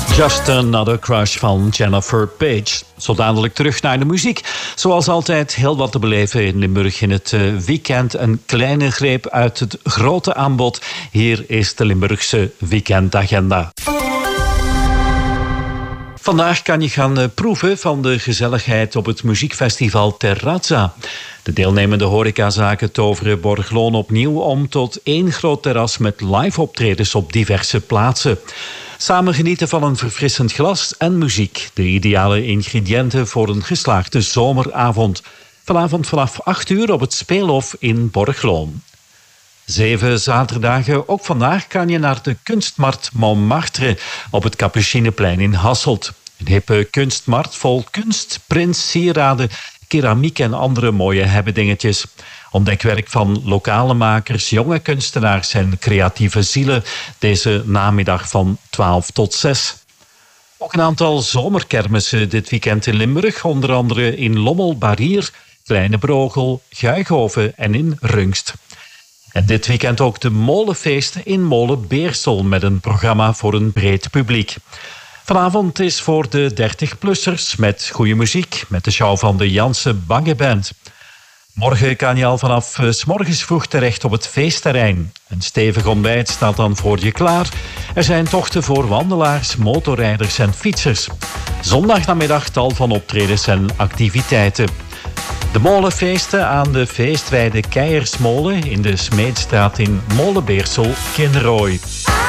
Just Another Crush van Jennifer Page. Zo dadelijk terug naar de muziek. Zoals altijd heel wat te beleven in Limburg in het weekend. Een kleine greep uit het grote aanbod. Hier is de Limburgse weekendagenda. Vandaag kan je gaan proeven van de gezelligheid op het muziekfestival Terrazza. De deelnemende horecazaken toveren Borgloon opnieuw om tot één groot terras met live optredens op diverse plaatsen. Samen genieten van een verfrissend glas en muziek. De ideale ingrediënten voor een geslaagde zomeravond. Vanavond vanaf 8 uur op het Speelhof in Borgloon. 7 zaterdagen, ook vandaag, kan je naar de kunstmarkt Montmartre op het Capucineplein in Hasselt. Een hippe kunstmarkt vol kunst, prints, sieraden, keramiek en andere mooie hebbedingetjes. Ontdekwerk van lokale makers, jonge kunstenaars en creatieve zielen deze namiddag van 12 tot 6. Ook een aantal zomerkermissen dit weekend in Limburg, onder andere in Lommel, Barier, Kleine Brogel, Guigoven en in Rungst. En dit weekend ook de molenfeesten in Molen Beersel met een programma voor een breed publiek. Vanavond is voor de 30-plussers met goede muziek, met de show van de Janse Bangeband. Morgen kan je al vanaf 's morgens vroeg terecht op het feestterrein. Een stevig ontbijt staat dan voor je klaar. Er zijn tochten voor wandelaars, motorrijders en fietsers. Zondagnamiddag tal van optredens en activiteiten. De molenfeesten aan de feestweide Keijersmolen in de Smeedstraat in Molenbeersel, Kinrooi.